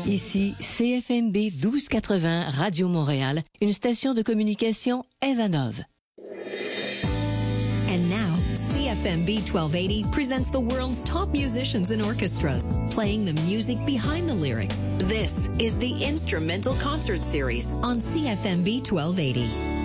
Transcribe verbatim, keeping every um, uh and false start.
Ici C F M B douze quatre-vingts Radio Montréal, une station de communication Evanov. And now, C F M B twelve eighty presents the world's top musicians and orchestras, playing the music behind the lyrics. This is the Instrumental Concert Series on C F M B twelve eighty.